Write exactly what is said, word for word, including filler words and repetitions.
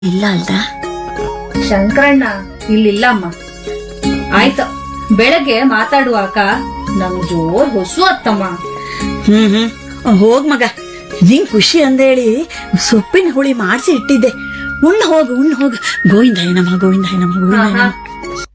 ಇಲ್ಲ ಅಲ್ದ? ಶಂಕರಣ್ಣ ಇಲ್ಲಿಲ್ಲಮ್ಮ. ಆಯ್ತು, ಬೆಳಗ್ಗೆ ಮಾತಾಡುವಾಗ ನಮ್ ಜೋರ್ ಹೊಸು ಅತ್ತಮ್ಮ. ಹ್ಮ್ ಹ್ಮ್ ಹೋಗ್ ಮಗ, ನಿಂಗ್ ಖುಷಿ ಅಂದೇಳಿ ಸೊಪ್ಪಿನ ಹುಳಿ ಮಾಡಿಸಿ ಇಟ್ಟಿದ್ದೆ. ಉಣ್ಣು ಹೋಗು ಉಣ್ಣು ಹೋಗು. ಗೋವಿಂದಾಯ ನಮ ಗೋವಿಂದಾಯ ನಮ ಗೋವಿಂದಾಯ ನಮ.